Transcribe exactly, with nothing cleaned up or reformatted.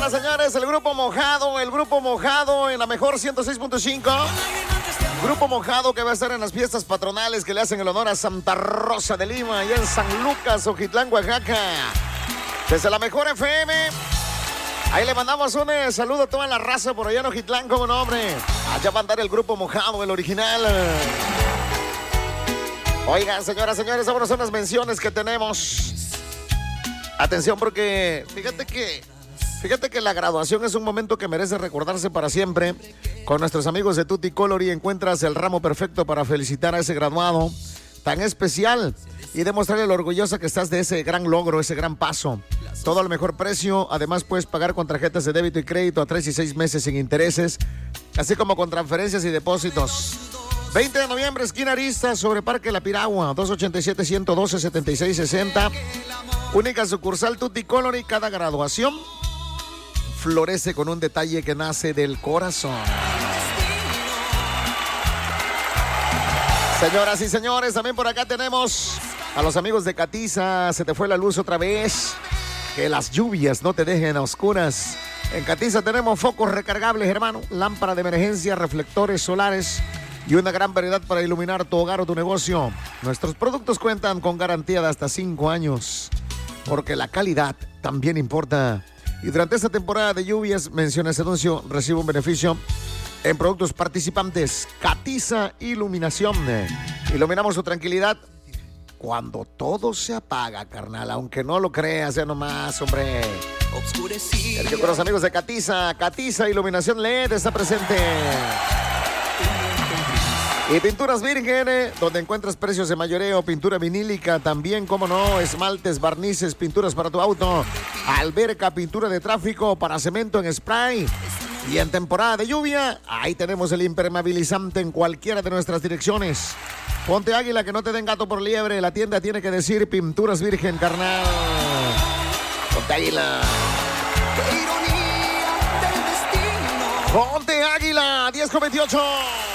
Señoras, señores, el Grupo Mojado, el Grupo Mojado en la mejor ciento seis punto cinco. Grupo Mojado que va a estar en las fiestas patronales que le hacen el honor a Santa Rosa de Lima, allá en San Lucas, Ojitlán, Oaxaca. Desde la mejor F M. Ahí le mandamos un eh, saludo a toda la raza por allá en Ojitlán, como nombre. Allá va a andar el Grupo Mojado, el original. Oigan, señoras, señores, vámonos a unas menciones que tenemos. Atención, porque fíjate que, fíjate que la graduación es un momento que merece recordarse para siempre. Con nuestros amigos de Tutti Colori encuentras el ramo perfecto para felicitar a ese graduado tan especial y demostrarle lo orgullosa que estás de ese gran logro, ese gran paso. Todo al mejor precio. Además, puedes pagar con tarjetas de débito y crédito a tres y seis meses sin intereses, así como con transferencias y depósitos. veinte de noviembre, esquina Arista, sobre Parque La Piragua, dos ochenta y siete, uno doce, setenta y seis sesenta. Única sucursal Tutti Colori. Cada graduación florece con un detalle que nace del corazón. Señoras y señores, también por acá tenemos a los amigos de Catiza. Se te fue la luz otra vez. Que las lluvias no te dejen a oscuras. En Catiza tenemos focos recargables, hermano, lámpara de emergencia, reflectores solares y una gran variedad para iluminar tu hogar o tu negocio. Nuestros productos cuentan con garantía de hasta cinco años, porque la calidad también importa. Y durante esta temporada de lluvias, menciona ese anuncio, recibe un beneficio en productos participantes. Catiza Iluminación. Iluminamos tu tranquilidad cuando todo se apaga, carnal. Aunque no lo creas, ya nomás, hombre. El con los amigos de Catiza. Catiza Iluminación L E D está presente. Y Pinturas Virgen, donde encuentras precios de mayoreo, pintura vinílica, también, como no, esmaltes, barnices, pinturas para tu auto, alberca, pintura de tráfico, para cemento en spray. Y en temporada de lluvia, ahí tenemos el impermeabilizante en cualquiera de nuestras direcciones. Ponte Águila, que no te den gato por liebre. La tienda tiene que decir Pinturas Virgen, carnal. Ponte Águila. Ponte Águila, diez con veintiocho.